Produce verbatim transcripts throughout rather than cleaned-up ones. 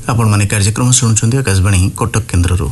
आपण माने कार्यक्रम शुणुछन्ती आकाशवाणी कटक केन्द्ररू।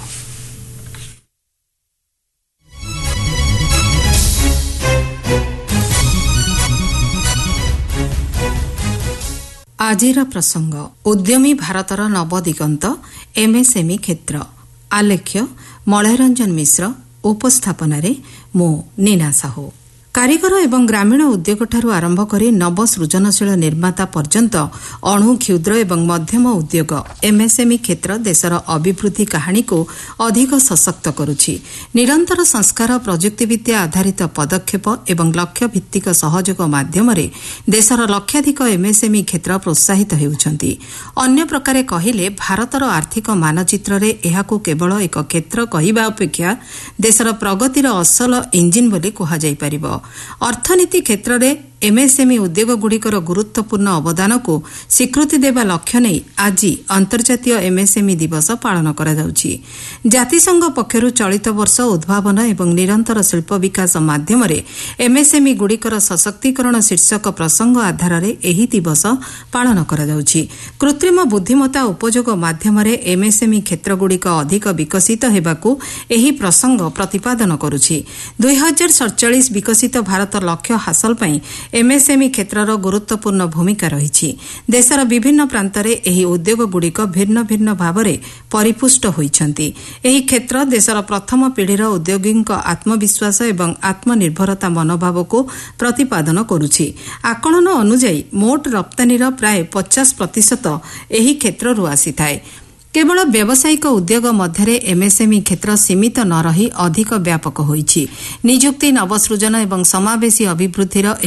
आजिर प्रसंग उद्यमी भारतर नवदिगंत एमएसएमई क्षेत्र आलेख्य मलयरंजन मिश्र उपस्थापन मो नीना साहू। कारीगर एवं ग्रामीण उद्योगठारू आरंभ करी नव सृजनशील निर्माता पर्यंत अणु क्षुद्र एवं मध्यम उद्योग एमएसएमई क्षेत्र देशर अभिवृद्धि कहानी को अधिक सशक्त करुछि। निरंतर संस्कार प्रजुक्तिविद्या आधारित पदक्षेप एवं लक्ष्य भित्तिक सहयोग माध्यम देशर लक्षाधिक एमएसएमई क्षेत्र प्रोत्साहित हेउछन्ति। अन्य प्रकारे कहिले भारतर आर्थिक मानचित्र रे एहाकू केवल एक क्षेत्र कहिबा अपेक्षा देशर प्रगतिर असल इंजिन बोली कहा जाय परिबो। अर्थनीति क्षेत्र में एमएसएमई उद्योग गुड़िकर गुरुत्वपूर्ण अवदान को स्वीकृति देवा लक्ष्य नहीं आज अंतर्जातीय एमएसएमई दिवस पालन करा जाउछि। जातिसंघ पक्षर चलित वर्ष उद्भावन एवं निरंतर शिल्प विकास माध्यम एमएसएमई गुड़िकर सशक्तिकरण शीर्षक प्रसंग आधार में एही दिवस पालन करा जाउछि। कृत्रिम बुद्धिमत्ता उपयोग माध्यम एमएसएमई क्षेत्र गुड़िक अधिक विकसित हेबाकू एही प्रसंग प्रतिपादन करुछि। दुई हजार सड़चाश विकसित भारत लक्ष्य हासिल पई एमएसएमई क्षेत्रर गुरुत्वपूर्ण भूमिका रही। देशर विभिन्न प्रांतरे एही उद्योग गुड़िक भिन्न भिन्न भावरे परिपुष्ट होइछन्ति। एही क्षेत्र देशर प्रथम पीढ़ीर उद्योगीक आत्मविश्वास एवं आत्मनिर्भरता मनोभाव को प्रतिपादन करुछि। आकलन अनुसार मोट रप्तानीर प्राय पचास प्रतिशत एही क्षेत्ररू आसीथाए। केवल व्यावसायिक उद्योग मध्य एमएसएमई क्षेत्र सीमित न रही अधिक व्यापक होइछि। निजुक्ति नवसृजन एवं समावेशी अभिवृद्धिर